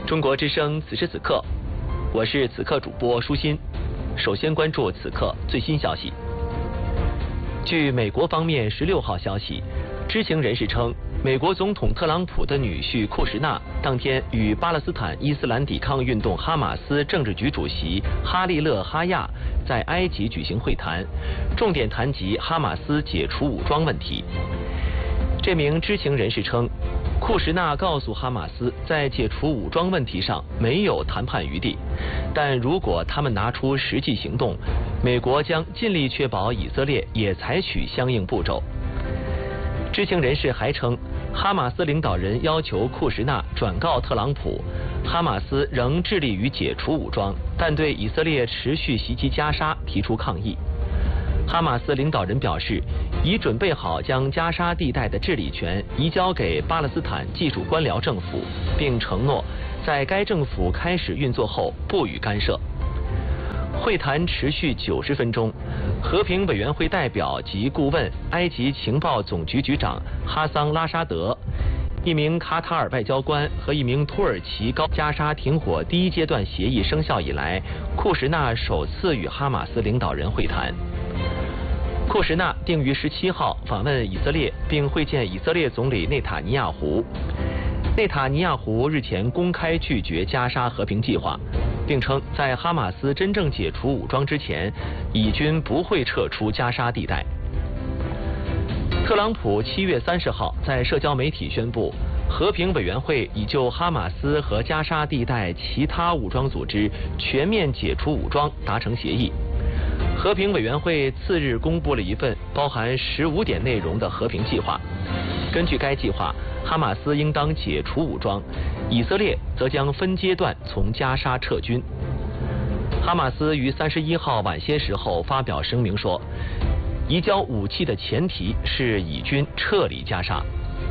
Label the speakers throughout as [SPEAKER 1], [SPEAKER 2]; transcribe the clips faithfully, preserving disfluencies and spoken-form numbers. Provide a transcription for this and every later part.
[SPEAKER 1] 中国之声此时此刻，我是此刻主播舒心。首先关注此刻最新消息。据美国方面十六号消息，知情人士称，美国总统特朗普的女婿库什纳当天与巴勒斯坦伊斯兰抵抗运动哈马斯政治局主席哈利勒·哈亚在埃及举行会谈，重点谈及哈马斯解除武装问题。这名知情人士称，库什纳告诉哈马斯，在解除武装问题上没有谈判余地，但如果他们拿出实际行动，美国将尽力确保以色列也采取相应步骤。知情人士还称，哈马斯领导人要求库什纳转告特朗普，哈马斯仍致力于解除武装，但对以色列持续袭击加沙提出抗议。哈马斯领导人表示，已准备好将加沙地带的治理权移交给巴勒斯坦技术官僚政府，并承诺在该政府开始运作后不予干涉。会谈持续九十分钟，和平委员会代表及顾问埃及情报总局局长哈桑拉沙德、一名卡塔尔外交官和一名土耳其高加沙停火第一阶段协议生效以来，库什纳首次与哈马斯领导人会谈。库什纳定于十七号访问以色列，并会见以色列总理内塔尼亚胡。内塔尼亚胡日前公开拒绝加沙和平计划，并称在哈马斯真正解除武装之前，以军不会撤出加沙地带。特朗普七月三十号在社交媒体宣布，和平委员会已就哈马斯和加沙地带其他武装组织全面解除武装达成协议。和平委员会次日公布了一份包含十五点内容的和平计划。根据该计划，哈马斯应当解除武装，以色列则将分阶段从加沙撤军。哈马斯于三十一号晚些时候发表声明说，移交武器的前提是以军撤离加沙。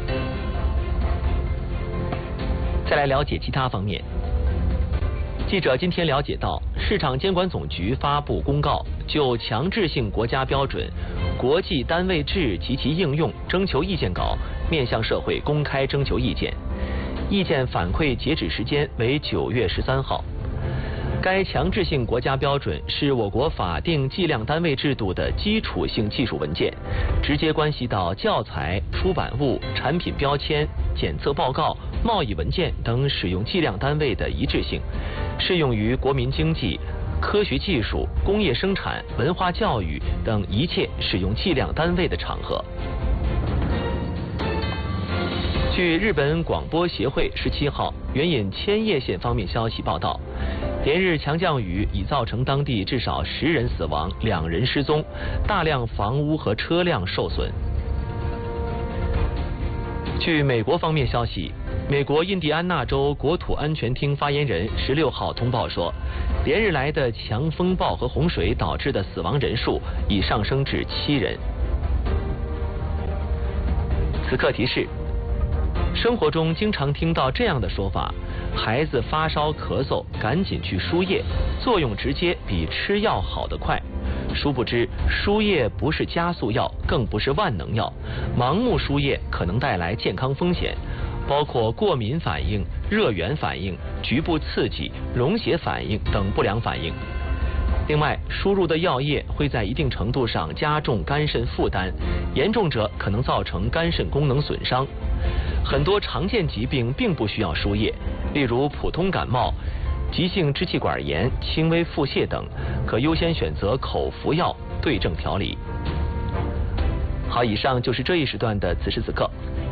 [SPEAKER 1] 再来了解其他方面。记者今天了解到，市场监管总局发布公告，就强制性国家标准、国际单位制及其应用征求意见稿面向社会公开征求意见，意见反馈截止时间为九月十三号。该强制性国家标准是我国法定计量单位制度的基础性技术文件，直接关系到教材、出版物、产品标签、检测报告、贸易文件等使用计量单位的一致性，适用于国民经济、科学技术、工业生产、文化教育等一切使用计量单位的场合。据日本广播协会十七号援引千叶县方面消息报道，连日强降雨已造成当地至少十人死亡，两人失踪，大量房屋和车辆受损。据美国方面消息，美国印第安纳州国土安全厅发言人十六号通报说，连日来的强风暴和洪水导致的死亡人数已上升至七人。此刻提示，生活中经常听到这样的说法，孩子发烧咳嗽赶紧去输液，作用直接比吃药好得快。殊不知，输液不是加速药，更不是万能药，盲目输液可能带来健康风险，包括过敏反应、热源反应、局部刺激、溶血反应等不良反应。另外，输入的药液会在一定程度上加重肝肾负担，严重者可能造成肝肾功能损伤。很多常见疾病并不需要输液，例如普通感冒、急性支气管炎、轻微腹泻等，可优先选择口服药对症调理。好，以上就是这一时段的此时此刻。